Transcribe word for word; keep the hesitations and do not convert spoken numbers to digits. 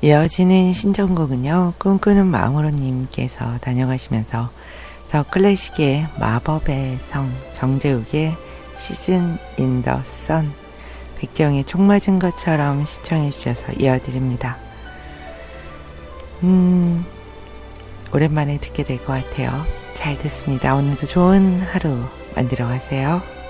이어지는 신청곡은요, 꿈꾸는 마음으로님께서 다녀가시면서 더 클래식의 마법의 성, 정재욱의 시즌 인 더 선, 백정의 총 맞은 것처럼 시청해 주셔서 이어드립니다. 음, 오랜만에 듣게 될 것 같아요. 잘 듣습니다. 오늘도 좋은 하루 만들어 가세요.